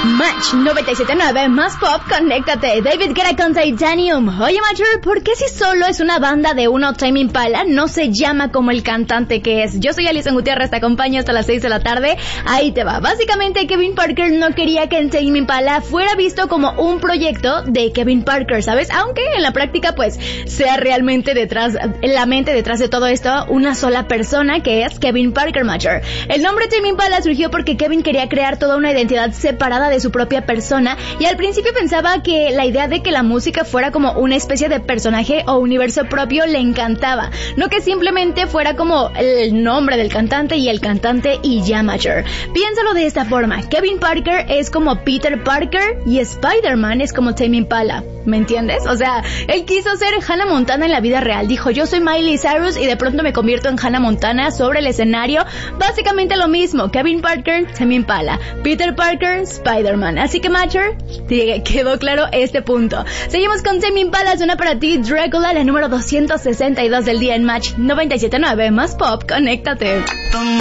Match 97.9 más pop, conéctate. David Guetta con Titanium. Oye, Matcher, ¿por qué si solo es una banda de uno Tame Impala no se llama como el cantante que es? Yo soy Alison Gutiérrez, te acompaño hasta las 6 de la tarde. Ahí te va. Básicamente, Kevin Parker no quería que Tame Impala fuera visto como un proyecto de Kevin Parker, ¿sabes? Aunque en la práctica, pues, sea realmente en la mente detrás de todo esto, una sola persona que es Kevin Parker, Matcher. El nombre Tame Impala surgió porque Kevin quería crear toda una identidad separada de su propia persona y al principio pensaba que la idea de que la música fuera como una especie de personaje o universo propio le encantaba, no que simplemente fuera como el nombre del cantante y el cantante y ya, Matcher. Piénsalo de esta forma, Kevin Parker es como Peter Parker y Spider-Man es como Tame Impala, ¿me entiendes? O sea, él quiso ser Hannah Montana en la vida real, dijo yo soy Miley Cyrus y de pronto me convierto en Hannah Montana sobre el escenario, básicamente lo mismo, Kevin Parker, Tame Impala, Peter Parker, Spider-Man. Así que, Matcher, quedó claro este punto. Seguimos con Tame Impala, suena para ti Dracula, la número 262 del día en Match 97.9 más pop, conéctate.